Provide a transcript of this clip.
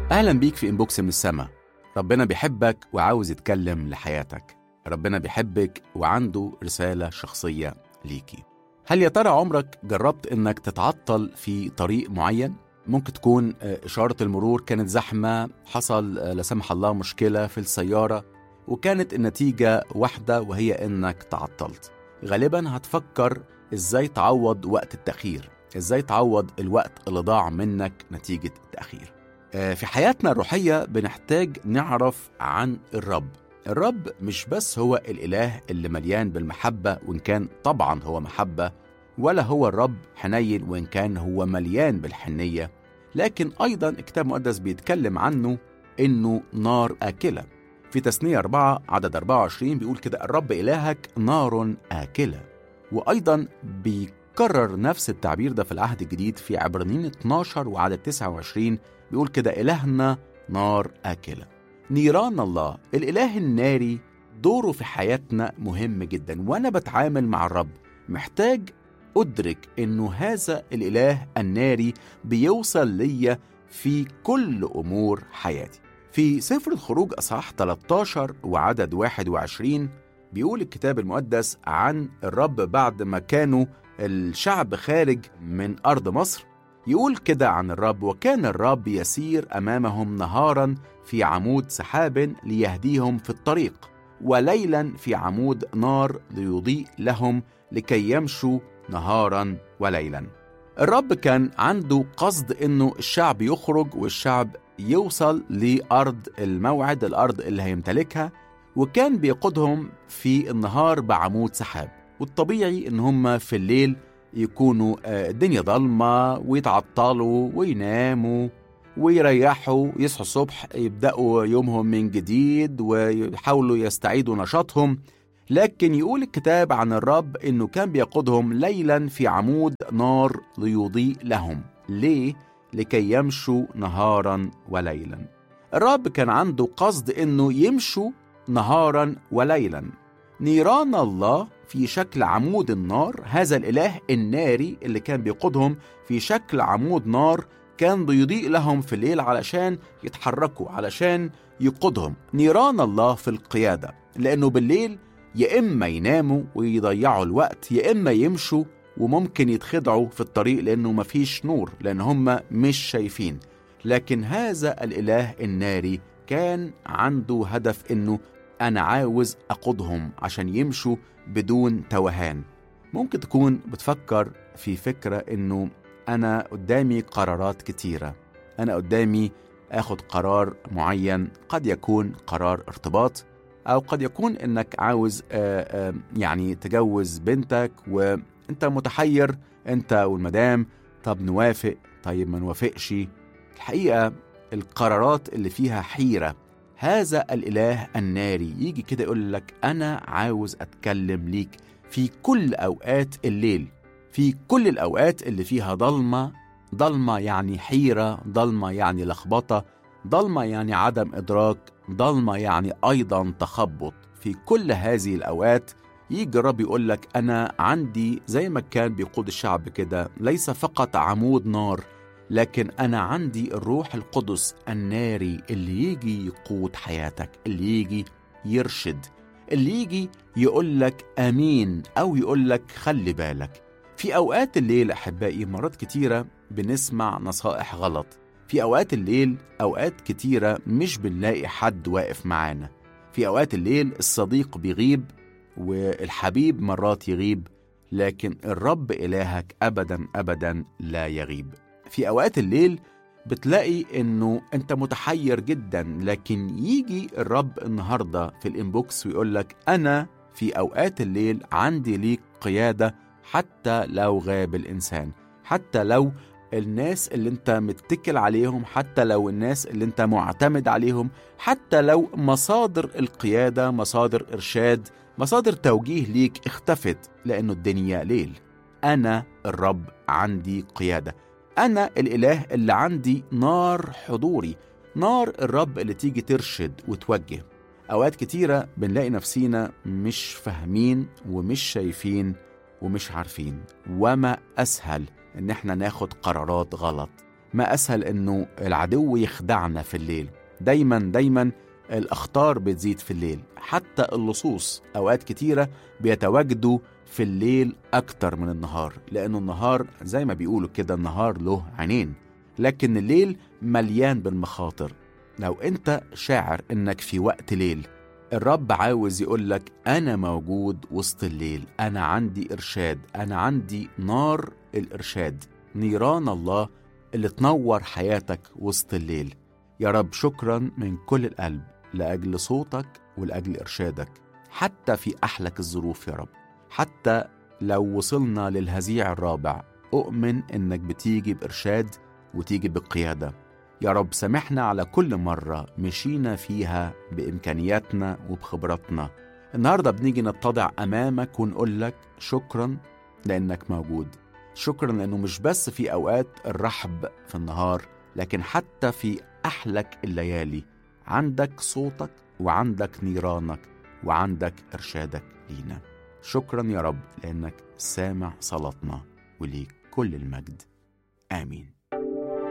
أهلا بيك في إنبوكس من السما. ربنا بيحبك وعاوز يتكلم لحياتك. ربنا بيحبك وعنده رسالة شخصية ليكي. هل يا ترى عمرك جربت إنك تتعطل في طريق معين؟ ممكن تكون إشارة المرور كانت زحمة، حصل لا سمح الله مشكلة في السيارة، وكانت النتيجة واحدة وهي إنك تعطلت. غالبا هتفكر إزاي تعوض وقت التأخير، إزاي تعوض الوقت اللي ضاع منك نتيجة التأخير. في حياتنا الروحية بنحتاج نعرف عن الرب. الرب مش بس هو الإله اللي مليان بالمحبة وإن كان طبعا هو محبة، ولا هو الرب حنين وإن كان هو مليان بالحنية، لكن أيضا الكتاب المقدس بيتكلم عنه إنه نار آكلة. في تثنية 4 عدد 24 بيقول كده: الرب إلهك نار آكلة. وأيضا بيكرر نفس التعبير ده في العهد الجديد في عبرانيين 12 وعدد 29 بيقول كده: إلهنا نار آكلة. نيران الله الإله الناري دوره في حياتنا مهم جدا، وأنا بتعامل مع الرب محتاج أدرك إنه هذا الإله الناري بيوصل ليا في كل أمور حياتي. في سفر الخروج أصحاح 13 وعدد 21 بيقول الكتاب المقدس عن الرب بعد ما كانوا الشعب خارج من أرض مصر. يقول كده عن الرب: وكان الرب يسير أمامهم نهارا في عمود سحاب ليهديهم في الطريق، وليلا في عمود نار ليضيء لهم لكي يمشوا نهارا وليلا. الرب كان عنده قصد إنه الشعب يخرج والشعب يوصل لأرض الموعد، الأرض اللي هيمتلكها، وكان بيقودهم في النهار بعمود سحاب. والطبيعي إن هم في الليل يكونوا الدنيا ضلمة ويتعطلوا ويناموا ويريحوا، يصحوا الصبح يبدأوا يومهم من جديد ويحاولوا يستعيدوا نشاطهم. لكن يقول الكتاب عن الرب إنه كان بيقودهم ليلا في عمود نار ليضيء لهم. ليه؟ لكي يمشوا نهارا وليلا. الرب كان عنده قصد إنه يمشوا نهارا وليلا. نيران الله في شكل عمود النار، هذا الإله الناري اللي كان بيقودهم في شكل عمود نار، كان بيضيء لهم في الليل علشان يتحركوا، علشان يقودهم. نيران الله في القيادة، لأنه بالليل يا إما يناموا ويضيعوا الوقت، يا إما يمشوا وممكن يتخدعوا في الطريق لأنه مفيش نور، لأن هم مش شايفين. لكن هذا الإله الناري كان عنده هدف، إنه أنا عاوز أقودهم عشان يمشوا بدون توهان. ممكن تكون بتفكر في فكرة إنه أنا قدامي قرارات كتيرة، أنا قدامي أخد قرار معين، قد يكون قرار ارتباط، أو قد يكون إنك عاوز يعني تجوز بنتك وإنت متحير أنت والمدام، طب نوافق طيب ما نوافقش. الحقيقة القرارات اللي فيها حيرة. هذا الإله الناري يجي كده يقول لك: أنا عاوز أتكلم ليك في كل أوقات الليل، في كل الأوقات اللي فيها ضلمة. ضلمة يعني حيرة، ضلمة يعني لخبطة، ضلمة يعني عدم إدراك، ضلمة يعني أيضا تخبط. في كل هذه الأوقات يجي الرب يقول لك: أنا عندي زي ما كان بيقود الشعب كده، ليس فقط عمود نار، لكن أنا عندي الروح القدس الناري اللي يجي يقود حياتك، اللي يجي يرشد، اللي يجي يقول لك أمين أو يقول لك خلي بالك. في أوقات الليل أحبائي مرات كتيرة بنسمع نصائح غلط. في أوقات الليل أوقات كتيرة مش بنلاقي حد واقف معانا. في أوقات الليل الصديق بيغيب والحبيب مرات يغيب، لكن الرب إلهك أبدا أبدا لا يغيب. في أوقات الليل بتلاقي إنه أنت متحير جدا، لكن يجي الرب النهاردة في الإنبوكس ويقول لك: أنا في أوقات الليل عندي ليك قيادة، حتى لو غاب الإنسان، حتى لو الناس اللي انت متكل عليهم، حتى لو الناس اللي انت معتمد عليهم، حتى لو مصادر القيادة، مصادر إرشاد، مصادر توجيه ليك اختفت لأنه الدنيا ليل. أنا الرب عندي قيادة، أنا الإله اللي عندي نار حضوري، نار الرب اللي تيجي ترشد وتوجه. أوقات كتيرة بنلاقي نفسينا مش فاهمين ومش شايفين ومش عارفين، وما أسهل إن احنا ناخد قرارات غلط. ما أسهل إنه العدو يخدعنا في الليل. دايما الأخطار بتزيد في الليل، حتى اللصوص أوقات كتيرة بيتواجدوا في الليل أكتر من النهار، لأنه النهار زي ما بيقولوا كده النهار له عينين، لكن الليل مليان بالمخاطر. لو أنت شاعر إنك في وقت ليل، الرب عاوز يقولك أنا موجود وسط الليل، أنا عندي إرشاد، أنا عندي نار الإرشاد، نيران الله اللي تنور حياتك وسط الليل. يا رب شكرا من كل القلب لأجل صوتك ولأجل إرشادك، حتى في أحلك الظروف يا رب. حتى لو وصلنا للهزيع الرابع، أؤمن إنك بتيجي بإرشاد وتيجي بقيادة. يا رب سامحنا على كل مرة مشينا فيها بإمكانياتنا وبخبراتنا. النهاردة بنيجي نتضع أمامك ونقول لك شكرا لأنك موجود. شكرا لأنه مش بس في أوقات الرحب في النهار، لكن حتى في أحلك الليالي عندك صوتك وعندك نيرانك وعندك إرشادك لينا. شكرا يا رب لأنك سامع صلاتنا، وليك كل المجد. آمين.